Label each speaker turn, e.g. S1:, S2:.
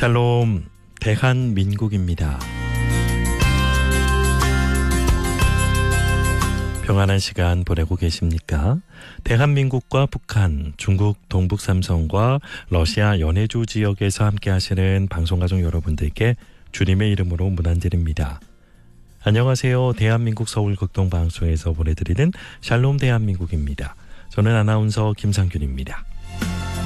S1: 샬롬, 대한민국입니다. 평안한 시간 보내고 계십니까? 대한민국과 북한, 중국 동북 삼성과 러시아 연해주 지역에서 함께 하시는 방송가족 여러분들께 주님의 이름으로 문안드립니다. 안녕하세요. 대한민국 서울 극동방송에서 보내드리는 샬롬 대한민국입니다. 저는 아나운서 김상균입니다.